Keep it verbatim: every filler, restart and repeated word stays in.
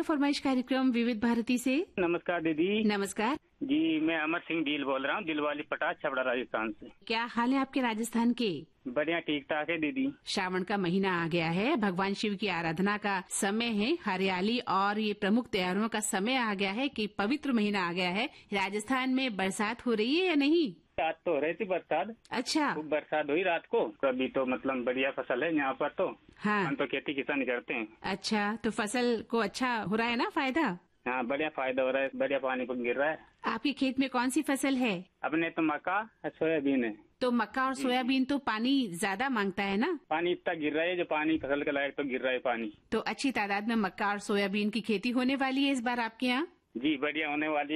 फरमाइश कार्यक्रम विविध भारती से। नमस्कार दीदी। नमस्कार जी, मैं अमर सिंह डील बोल रहा हूँ, दिलवाली पटास, छपड़ा, राजस्थान से। क्या हाल है आपके राजस्थान के? बढ़िया, ठीक ठाक है दीदी। श्रावण का महीना आ गया है, भगवान शिव की आराधना का समय है, हरियाली और ये प्रमुख त्योहारों का समय आ गया है कि पवित्र महीना आ गया है। राजस्थान में बरसात हो रही है या नहीं? आज तो हो रही थी बरसात। अच्छा, खूब बरसात हुई रात को। अभी तो मतलब बढ़िया फसल है यहाँ पर तो। हाँ। हम तो खेती किसान करते हैं। अच्छा, तो फसल को अच्छा हो रहा है ना फायदा? हाँ, बढ़िया फायदा हो रहा है, बढ़िया पानी पर गिर रहा है। आपके खेत में कौन सी फसल है? अपने तो मक्का और सोयाबीन है। तो मक्का और सोयाबीन तो पानी ज्यादा मांगता है ना? पानी इतना गिर रहा है जो पानी फसल के लायक तो गिर रहा है पानी। तो अच्छी तादाद में मक्का और सोयाबीन की खेती होने वाली है इस बार आपके यहाँ? जी, बढ़िया होने वाली